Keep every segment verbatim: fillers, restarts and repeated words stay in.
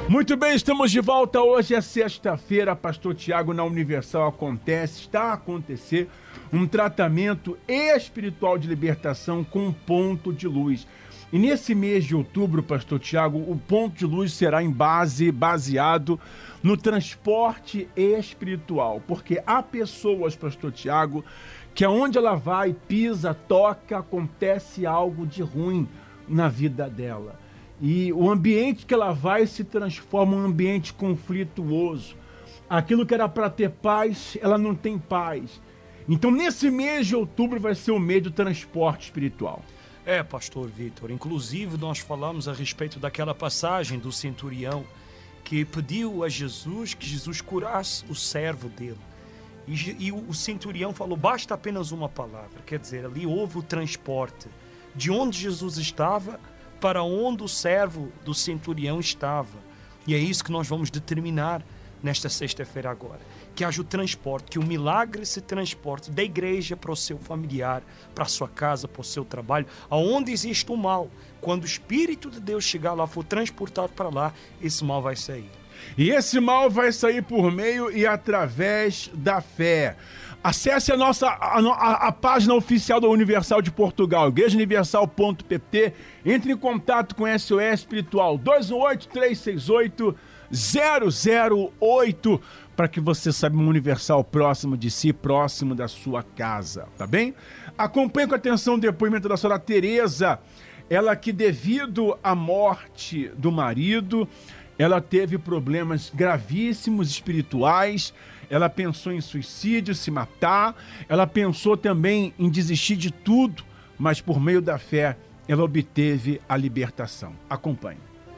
Muito bem, estamos de volta. Hoje é sexta-feira, Pastor Tiago, na Universal acontece, está a acontecer um tratamento espiritual de libertação com um ponto de luz. E nesse mês de outubro, Pastor Tiago, o ponto de luz será em base, baseado no transporte espiritual. Porque há pessoas, Pastor Tiago, que aonde ela vai, pisa, toca, acontece algo de ruim na vida dela. E o ambiente que ela vai se transforma em um ambiente conflituoso. Aquilo que era para ter paz, ela não tem paz. Então, nesse mês de outubro vai ser o mês do transporte espiritual. É, pastor Vitor, inclusive nós falamos a respeito daquela passagem do centurião que pediu a Jesus que Jesus curasse o servo dele. E, e o centurião falou, basta apenas uma palavra. Quer dizer, ali houve o transporte de onde Jesus estava para onde o servo do centurião estava. E é isso que nós vamos determinar nesta sexta-feira agora. Que haja o transporte, que o milagre se transporte da igreja para o seu familiar, para a sua casa, para o seu trabalho, aonde existe o mal. Quando o Espírito de Deus chegar lá, for transportado para lá, esse mal vai sair. E esse mal vai sair por meio e através da fé. Acesse a nossa a, a, a página oficial da Universal de Portugal, igreja universal ponto p t. Entre em contato com S O S Espiritual dois um oito, três seis oito, zero zero oito para que você saiba um Universal próximo de si, próximo da sua casa, tá bem? Acompanhe com atenção o depoimento da senhora Tereza, ela que devido à morte do marido, ela teve problemas gravíssimos espirituais, ela pensou em suicídio, se matar, ela pensou também em desistir de tudo, mas por meio da fé, ela obteve a libertação. Acompanhe.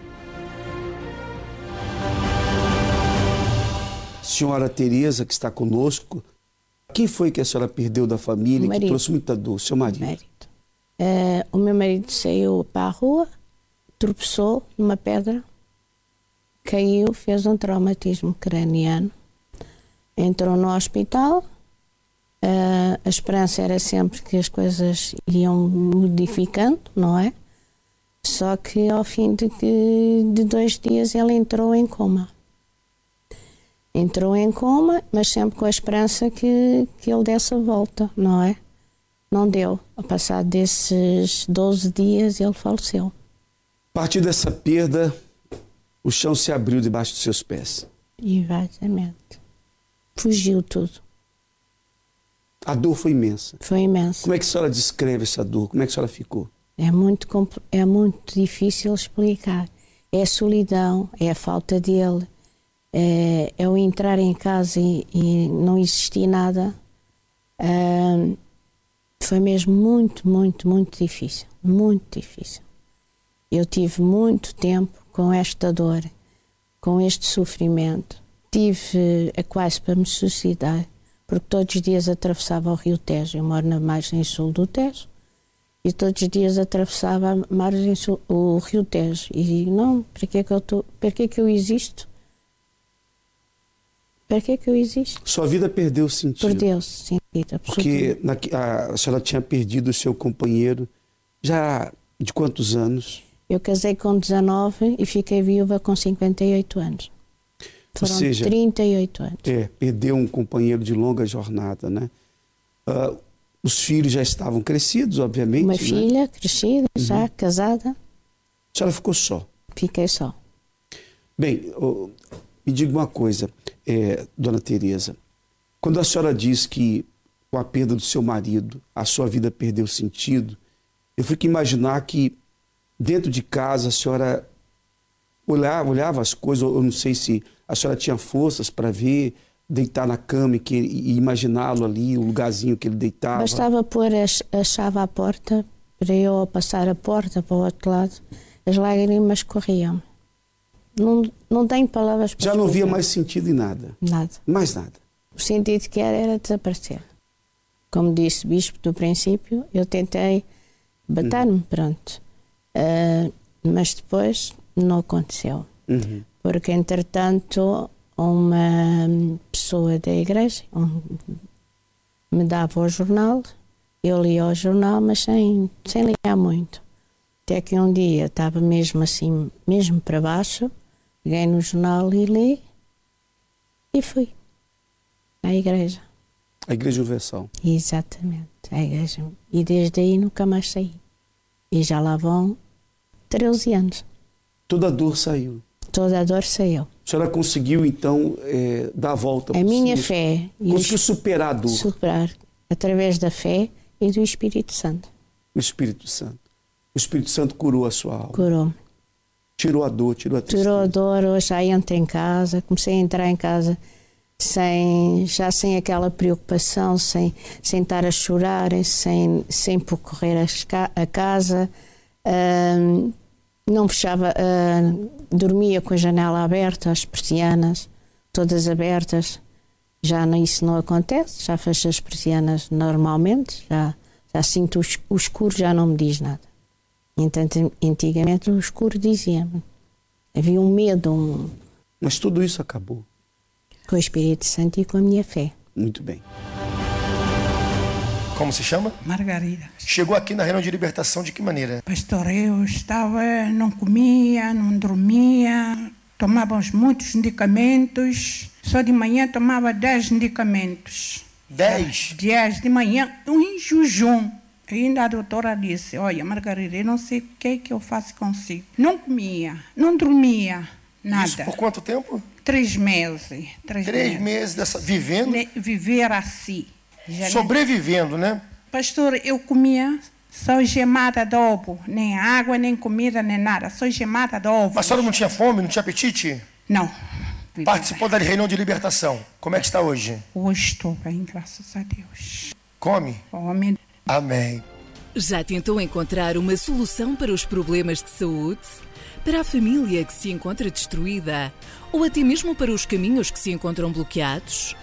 Senhora Tereza, que está conosco, quem foi que a senhora perdeu da família e que trouxe muita dor? Seu marido? marido. Uh, o meu marido saiu para a rua, tropeçou numa pedra, caiu, fez um traumatismo craniano, entrou no hospital. Uh, a esperança era sempre que as coisas iam modificando, não é? Só que ao fim de, de dois dias ele entrou em coma. Entrou em coma, mas sempre com a esperança que, que ele desse a volta, não é? Não deu. Ao passar desses doze dias ele faleceu. A partir dessa perda, o chão se abriu debaixo dos seus pés. Exatamente. Fugiu tudo. A dor foi imensa. Foi imensa. Como é que a senhora descreve essa dor? Como é que a senhora ficou? É muito, é muito difícil explicar. É a solidão, é a falta dele, é, é o entrar em casa e, e não existir nada. É, foi mesmo muito, muito, muito difícil. Muito difícil. Eu tive muito tempo com esta dor, com este sofrimento. Tive a quase para me suicidar, porque todos os dias atravessava o Rio Tejo. Eu moro na margem sul do Tejo, e todos os dias atravessava a margem sul, o Rio Tejo. E não, para que é que eu estou, para que é que eu existo? Para que é que eu existo? Sua vida perdeu sentido. Perdeu sentido, porque na, a, a senhora tinha perdido o seu companheiro já de quantos anos? Eu casei com dezanove e fiquei viúva com cinquenta e oito anos. Foram Ou seja, trinta e oito anos. É, perdeu um companheiro de longa jornada, né? Uh, os filhos já estavam crescidos, obviamente. Uma né? filha crescida, uhum. já casada. A senhora ficou só? Fiquei só. Bem, uh, me diga uma coisa, é, dona Tereza. Quando a senhora diz que com a perda do seu marido, a sua vida perdeu sentido, eu fico imaginar que dentro de casa a senhora olhava, olhava as coisas, eu não sei se a senhora tinha forças para ver, deitar na cama e, que, e imaginá-lo ali, o lugarzinho que ele deitava. Bastava pôr a, a chave à porta, para eu passar a porta para o outro lado, as lágrimas corriam. Não, não tenho palavras para Já não explicar. havia mais sentido em nada? Nada. Mais nada? O sentido que era era desaparecer. Como disse o bispo do princípio, eu tentei bater-me, uhum. pronto. Uh, mas depois não aconteceu. Uhum. Porque, entretanto, uma pessoa da igreja um, me dava o jornal, eu lia o jornal, mas sem, sem ligar muito. Até que um dia estava mesmo assim, mesmo para baixo, Peguei no jornal e li e fui à igreja. A Igreja Universal. Exatamente, à igreja. E desde aí nunca mais saí. E já lá vão treze anos. Toda a dor saiu. Toda a dor saiu. A senhora conseguiu, então, é, dar a volta. A minha si. fé. Conseguiu superar a dor. Superar. Através da fé e do Espírito Santo. O Espírito Santo. O Espírito Santo curou a sua alma. Curou-me. Tirou a dor, tirou a tristeza. Tirou a dor, hoje já entro em casa, comecei a entrar em casa sem, já sem aquela preocupação, sem, sem estar a chorar, sem, sem percorrer a, a casa, uh, não fechava, uh, dormia com a janela aberta, as persianas todas abertas, já isso não acontece, já fecho as persianas normalmente, já, já sinto o escuro, já não me diz nada. Entanto, antigamente o escuro dizia-me. Havia um medo. Um... Mas tudo isso acabou. Com o Espírito Santo e com a minha fé. Muito bem. Como se chama? Margarida. Chegou aqui na reunião de libertação de que maneira? Pastor, eu estava, não comia, não dormia, tomávamos muitos medicamentos. Só de manhã tomava dez medicamentos. Dez? Dez de manhã, um em jejum. Ainda a doutora disse, olha, Margarida, eu não sei o que é que eu faço consigo. Não comia, não dormia, nada. Isso por quanto tempo? Três meses. Três, Três meses. meses dessa, vivendo? Ne- Viver assim. Já Sobrevivendo, né? Pastor, eu comia só gemada de ovo. Nem água, nem comida, nem nada. Só gemada de ovo. Mas a senhora não tinha fome, não tinha apetite? Não. Participou da reunião de libertação. Como é que está hoje? Hoje estou bem, graças a Deus. Come? Come. Amém. Já tentou encontrar uma solução para os problemas de saúde? Para a família que se encontra destruída? Ou até mesmo para os caminhos que se encontram bloqueados?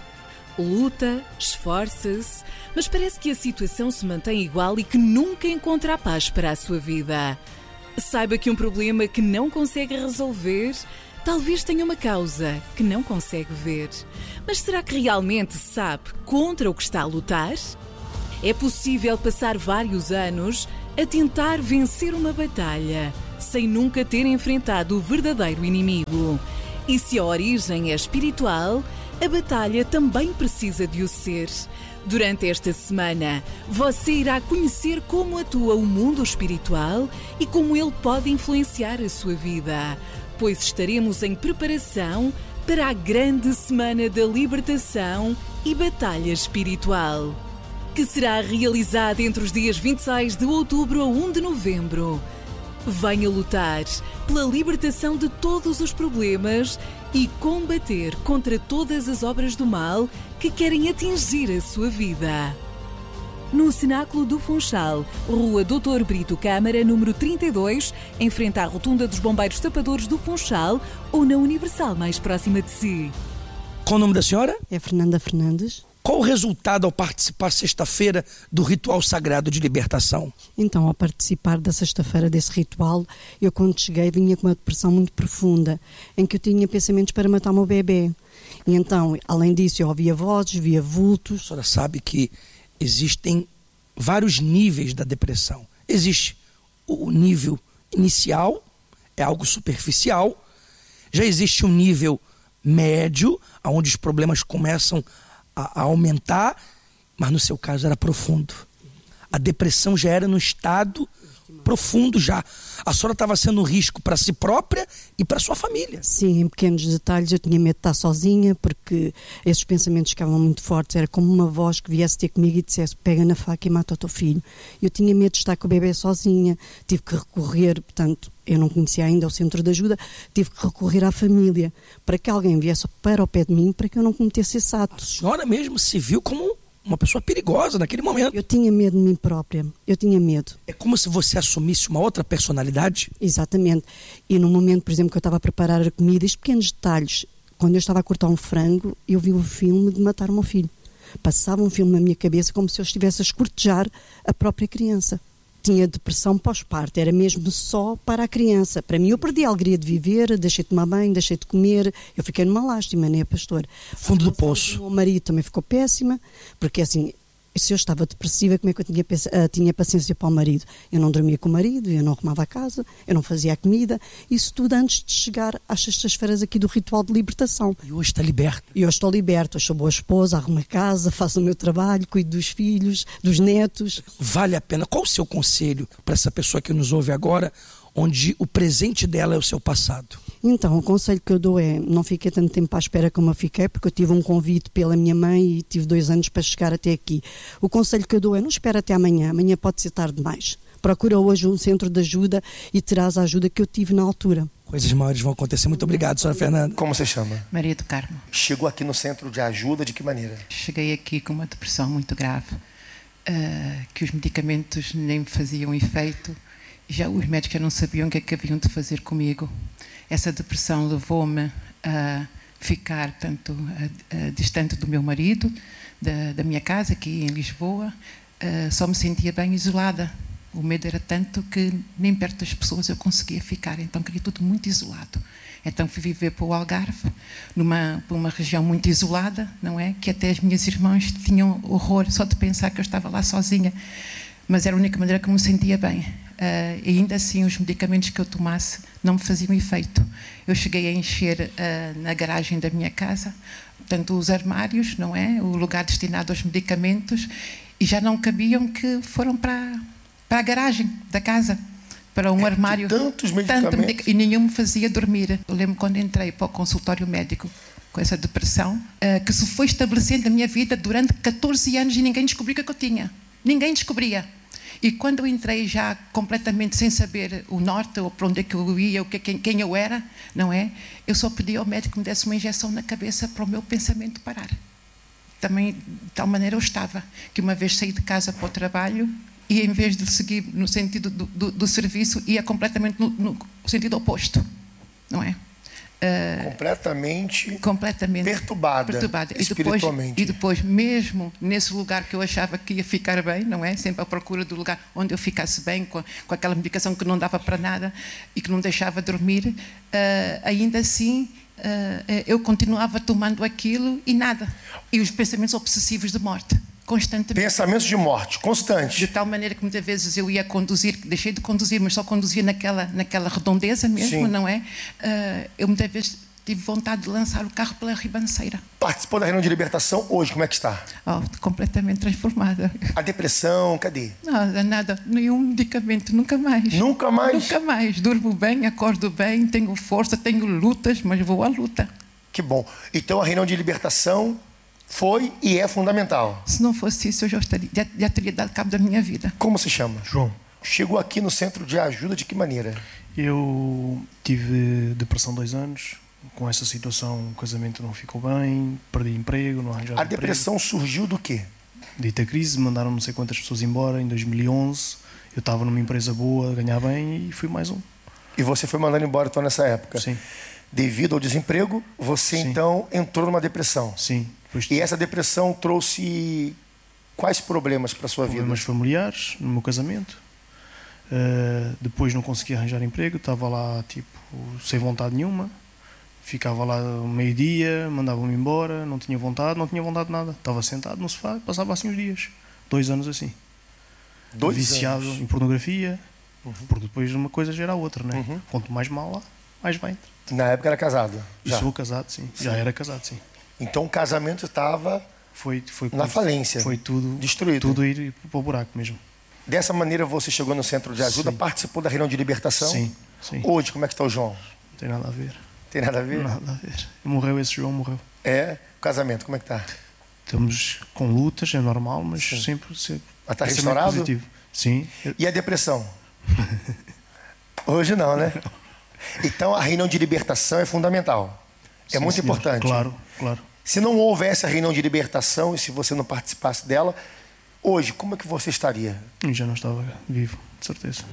Luta, esforça-se, mas parece que a situação se mantém igual e que nunca encontra a paz para a sua vida. Saiba que um problema que não consegue resolver talvez tenha uma causa que não consegue ver. Mas será que realmente sabe contra o que está a lutar? É possível passar vários anos a tentar vencer uma batalha sem nunca ter enfrentado o verdadeiro inimigo. E se a origem é espiritual, a batalha também precisa de o ser. Durante esta semana, você irá conhecer como atua o mundo espiritual e como ele pode influenciar a sua vida, pois estaremos em preparação para a grande semana da libertação e batalha espiritual, que será realizada entre os dias vinte e seis de outubro a um de novembro. Venha lutar pela libertação de todos os problemas e combater contra todas as obras do mal que querem atingir a sua vida. No Cenáculo do Funchal, Rua doutor Brito Câmara, número trinta e dois, em frente à Rotunda dos Bombeiros Tapadores do Funchal, ou na Universal mais próxima de si. Qual o nome da senhora? É Fernanda Fernandes. Qual o resultado ao participar sexta-feira do ritual sagrado de libertação? Então, ao participar da sexta-feira desse ritual, eu quando cheguei vinha com uma depressão muito profunda, em que eu tinha pensamentos para matar o meu bebê. E então, além disso, eu ouvia vozes, via vultos. A senhora sabe que existem vários níveis da depressão. Existe o nível inicial, é algo superficial. Já existe um nível médio, onde os problemas começam a, a aumentar, mas no seu caso era profundo. A depressão já era no estado profundo já. A senhora estava sendo um risco para si própria e para sua família. Sim, em pequenos detalhes. Eu tinha medo de estar sozinha, porque esses pensamentos ficavam muito fortes. Era como uma voz que viesse ter comigo e dissesse: pega na faca e mata o teu filho. Eu tinha medo de estar com o bebê sozinha. Tive que recorrer, portanto, eu não conhecia ainda o centro de ajuda, tive que recorrer à família para que alguém viesse para o pé de mim para que eu não cometesse esse ato. A senhora mesmo se viu como uma pessoa perigosa naquele momento. Eu tinha medo de mim própria, eu tinha medo. É como se você assumisse uma outra personalidade? Exatamente. E no momento, por exemplo, que eu estava a preparar a comida, estes pequenos detalhes, quando eu estava a cortar um frango, eu vi o filme de matar o meu filho. Passava um filme na minha cabeça como se eu estivesse a escortejar a própria criança. Tinha depressão pós-parto, era mesmo só para a criança. Para mim, eu perdi a alegria de viver, deixei de tomar banho, deixei de comer. Eu fiquei numa lástima, né, pastor? Fundo do poço. O meu marido também ficou péssima, porque assim, Se eu estava depressiva, como é que eu tinha, uh, tinha paciência para o marido? Eu não dormia com o marido, eu não arrumava a casa, eu não fazia a comida. Isso tudo antes de chegar às sextas-feiras aqui do ritual de libertação. E hoje está liberta. E hoje estou liberta. Eu sou boa esposa, arrumo a casa, faço o meu trabalho, cuido dos filhos, dos netos. Vale a pena. Qual o seu conselho para essa pessoa que nos ouve agora, onde o presente dela é o seu passado? Então, o conselho que eu dou é, não fiquei tanto tempo à espera como eu fiquei, porque eu tive um convite pela minha mãe e tive dois anos para chegar até aqui. O conselho que eu dou é, não espera até amanhã, amanhã pode ser tarde demais. Procura hoje um centro de ajuda e terás a ajuda que eu tive na altura. Coisas maiores vão acontecer. Muito obrigado, senhora Fernanda. Como você chama? Maria do Carmo. Chegou aqui no centro de ajuda de que maneira? Cheguei aqui com uma depressão muito grave, uh, que os medicamentos nem me faziam efeito. Já os médicos já não sabiam o que é que haviam de fazer comigo. Essa depressão levou-me a ficar tanto a, a, distante do meu marido, da, da minha casa aqui em Lisboa. Uh, só me sentia bem isolada. O medo era tanto que nem perto das pessoas eu conseguia ficar. Então queria tudo muito isolado. Então fui viver para o Algarve, numa uma região muito isolada, não é? Que até as minhas irmãs tinham horror só de pensar que eu estava lá sozinha. Mas era a única maneira que eu me sentia bem. Uh, e ainda assim os medicamentos que eu tomasse não me faziam efeito. Eu cheguei a encher uh, na garagem da minha casa, portanto os armários, não é? O lugar destinado aos medicamentos, e já não cabiam, que foram para, para a garagem da casa, para um é, armário. Tantos medicamentos. Tanto medic... E nenhum me fazia dormir. Eu lembro quando entrei para o consultório médico com essa depressão, uh, que se foi estabelecendo na minha vida durante catorze anos e ninguém descobriu o que eu tinha. Ninguém descobria. E quando eu entrei já completamente sem saber o norte, ou para onde é que eu ia, o que, quem, quem eu era, não é? Eu só pedi ao médico que me desse uma injeção na cabeça para o meu pensamento parar. Também, de tal maneira eu estava, que uma vez saí de casa para o trabalho e em vez de seguir no sentido do, do, do serviço, ia completamente no, no sentido oposto, não é? Uh, completamente, completamente perturbada, perturbada. espiritualmente. E depois, e depois, mesmo nesse lugar que eu achava que ia ficar bem, não é? Sempre à procura do lugar onde eu ficasse bem, com, com aquela medicação que não dava para nada e que não deixava dormir, uh, ainda assim uh, eu continuava tomando aquilo e nada. E os pensamentos obsessivos de morte. Constantemente. Pensamentos de morte, constantes. De tal maneira que muitas vezes eu ia conduzir, deixei de conduzir, mas só conduzia naquela, naquela redondeza mesmo, Sim. não é? Uh, eu muitas vezes tive vontade de lançar o carro pela ribanceira. Participou da reunião de libertação hoje, como é que está? Oh, completamente transformada. A depressão, cadê? Nada, nada, nenhum medicamento, nunca mais. Nunca mais? Nunca mais. Durmo bem, acordo bem, tenho força, tenho lutas, mas vou à luta. Que bom. Então a reunião de libertação foi e é fundamental. Se não fosse isso, eu já, estaria, já, já teria dado cabo da minha vida. Como se chama? João. Chegou aqui no centro de ajuda de que maneira? Eu tive depressão dois anos. Com essa situação, o casamento não ficou bem, perdi emprego, não arranjava A depressão emprego. Surgiu do quê? Dita crise, mandaram não sei quantas pessoas embora em dois mil e onze. Eu estava numa empresa boa, ganhava bem e fui mais um. E você foi mandado embora então nessa época? Sim. Devido ao desemprego, você Sim. então entrou numa depressão? Sim. E essa depressão trouxe quais problemas para a sua problemas vida? Problemas familiares, no meu casamento. Uh, depois não consegui arranjar emprego, estava lá tipo sem vontade nenhuma. Ficava lá meio-dia, mandavam-me embora, não tinha vontade, não tinha vontade de nada. Estava sentado no sofá e passava assim os dias. Dois anos assim. Dois Viciado anos. em pornografia, uhum. porque depois uma coisa gera a outra, né? Uhum. Quanto mais mal lá, mais vai. Na época era casado? Já. Sou casado, sim. sim. Já era casado, sim. Então o casamento estava foi, foi na falência. Foi tudo destruído. Tudo ir para o buraco mesmo. Dessa maneira você chegou no centro de ajuda, sim. participou da reunião de libertação? Sim, sim. Hoje, como é que está o João? Não tem nada a ver. Tem nada a ver? Nada a ver. Morreu esse João, morreu. É? O casamento, como é que está? Estamos com lutas, é normal, mas sim. sempre... sempre mas está restaurado? Positivo. Sim. E a depressão? Hoje não, né? Então a reunião de libertação é fundamental. É sim, muito senhor. Importante. Claro, claro. Se não houvesse a reunião de libertação e se você não participasse dela, hoje, como é que você estaria? Eu já não estava vivo, de certeza.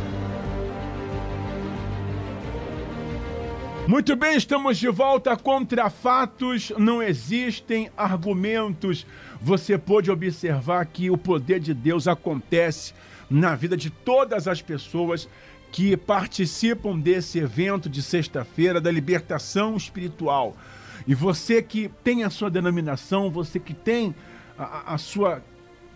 Muito bem, estamos de volta. Contra fatos não existem argumentos. Você pôde observar que o poder de Deus acontece na vida de todas as pessoas que participam desse evento de sexta-feira da libertação espiritual. E você que tem a sua denominação, você que tem a, a sua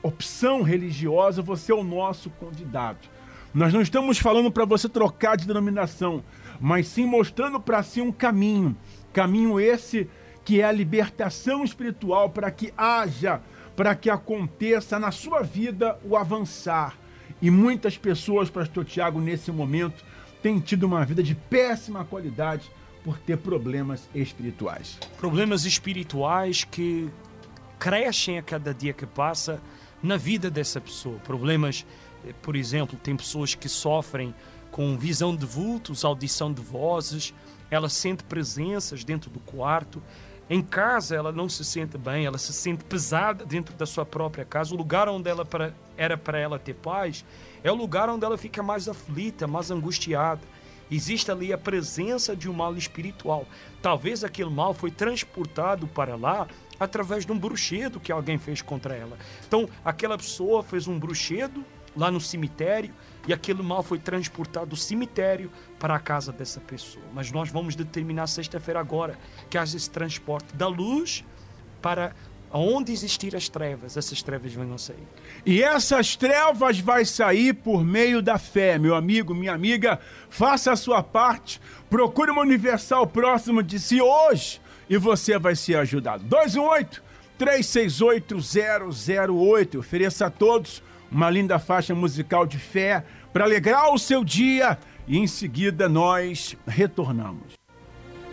opção religiosa, você é o nosso convidado. Nós não estamos falando para você trocar de denominação, mas sim mostrando para si um caminho. Caminho esse que é a libertação espiritual, para que haja, para que aconteça na sua vida o avançar. E muitas pessoas, pastor Tiago, nesse momento, têm tido uma vida de péssima qualidade por ter problemas espirituais. Problemas espirituais que crescem a cada dia que passa na vida dessa pessoa. Problemas, por exemplo, tem pessoas que sofrem com visão de vultos, audição de vozes, ela sente presenças dentro do quarto. Em casa ela não se sente bem, ela se sente pesada dentro da sua própria casa. O lugar onde ela para, era para ela ter paz é o lugar onde ela fica mais aflita, mais angustiada. Existe ali a presença de um mal espiritual. Talvez aquele mal foi transportado para lá através de um bruxedo que alguém fez contra ela. Então, aquela pessoa fez um bruxedo lá no cemitério e aquele mal foi transportado do cemitério para a casa dessa pessoa. Mas nós vamos determinar sexta-feira agora que haja esse transporte da luz para onde existir as trevas, essas trevas venham sair. E essas trevas vai sair por meio da fé, meu amigo, minha amiga. Faça a sua parte, procure uma Universal próximo de si hoje e você vai ser ajudado. dois um oito, três seis oito, zero zero oito. Ofereça a todos uma linda faixa musical de fé para alegrar o seu dia e em seguida nós retornamos.